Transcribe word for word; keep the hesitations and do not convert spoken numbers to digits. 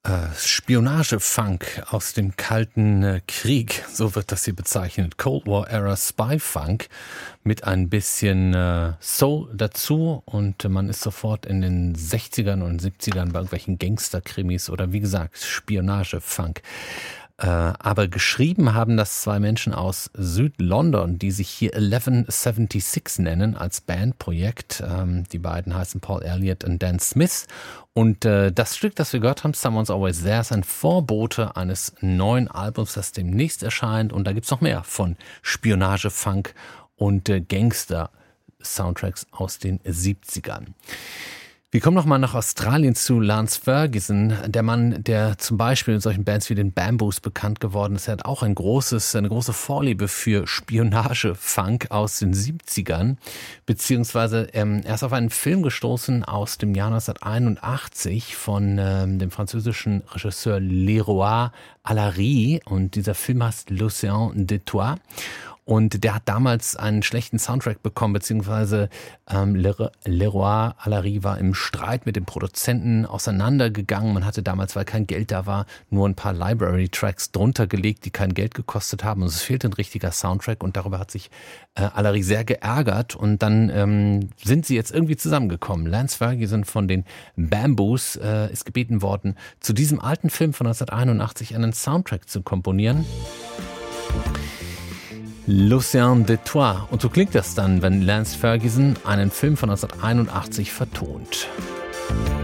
Äh, Spionage-Funk aus dem Kalten äh, Krieg, so wird das hier bezeichnet. Cold War-Era Spy-Funk mit ein bisschen äh, Soul dazu und äh, man ist sofort in den sechzigern und siebzigern bei irgendwelchen Gangster-Krimis oder wie gesagt Spionage-Funk. Äh, aber geschrieben haben das zwei Menschen aus Süd-London, die sich hier elf sechsundsiebzig nennen als Bandprojekt. Ähm, die beiden heißen Paul Elliott und Dan Smith. Und äh, das Stück, das wir gehört haben, Someone's Always There, ist ein Vorbote eines neuen Albums, das demnächst erscheint. Und da gibt's noch mehr von Spionage, Funk und äh, Gangster-Soundtracks aus den siebzigern. Wir kommen nochmal nach Australien zu Lance Ferguson, der Mann, der zum Beispiel in solchen Bands wie den Bamboos bekannt geworden ist. Er hat auch ein großes, eine große Vorliebe für Spionage-Funk aus den siebzigern, beziehungsweise ähm, er ist auf einen Film gestoßen aus dem Jahr neunzehnhunderteinundachtzig von ähm, dem französischen Regisseur Leroy Allary und dieser Film heißt L'Océan de Toi. Und der hat damals einen schlechten Soundtrack bekommen, beziehungsweise ähm, Leroy Allary war im Streit mit dem Produzenten auseinandergegangen. Man hatte damals, weil kein Geld da war, nur ein paar Library-Tracks drunter gelegt, die kein Geld gekostet haben. Und es fehlte ein richtiger Soundtrack und darüber hat sich äh, Allary sehr geärgert. Und dann ähm, sind sie jetzt irgendwie zusammengekommen. Lance Ferguson von den Bamboos äh, ist gebeten worden, zu diesem alten Film von neunzehnhunderteinundachtzig einen Soundtrack zu komponieren. L'Océan de Toi. Und so klingt das dann, wenn Lance Ferguson einen Film von neunzehnhunderteinundachtzig vertont.